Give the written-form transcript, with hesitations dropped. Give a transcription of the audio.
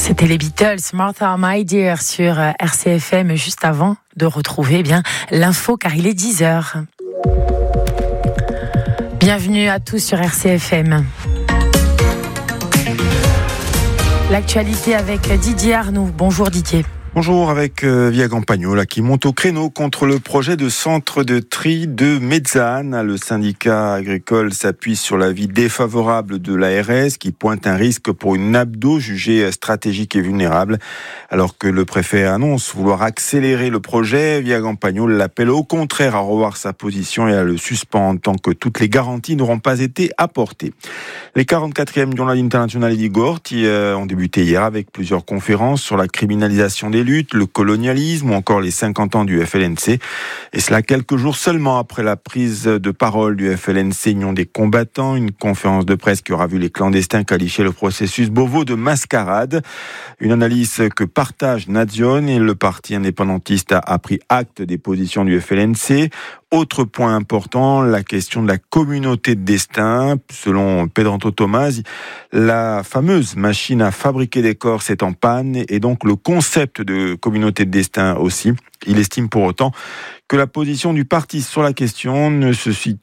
C'était les Beatles, Martha My Dear sur RCFM, juste avant de retrouver l'info car il est 10h. Bienvenue à tous sur RCFM. L'actualité avec Didier Arnoux. Bonjour Didier. Bonjour, avec Via Campagno qui monte au créneau contre le projet de centre de tri de Mezzane. Le syndicat agricole s'appuie sur l'avis défavorable de l'ARS qui pointe un risque pour une nappe d'eau jugée stratégique et vulnérable. Alors que le préfet annonce vouloir accélérer le projet, Via Campagno l'appelle au contraire à revoir sa position et à le suspendre tant que toutes les garanties n'auront pas été apportées. Les 44e Giornate Internazionali di Gorti ont débuté hier avec plusieurs conférences sur la criminalisation des luttes, le colonialisme ou encore les 50 ans du FLNC. Et cela quelques jours seulement après la prise de parole du FLNC Union des combattants, une conférence de presse qui aura vu les clandestins qualifier le processus Beauvau de mascarade. Une analyse que partage Nazione et le parti indépendantiste a pris acte des positions du FLNC. Autre point important, la question de la communauté de destin. Selon Pedranto Tomasi, la fameuse machine à fabriquer des corps est en panne et donc le concept de communauté de destin aussi. Il estime pour autant que la position du parti sur la question ne se situe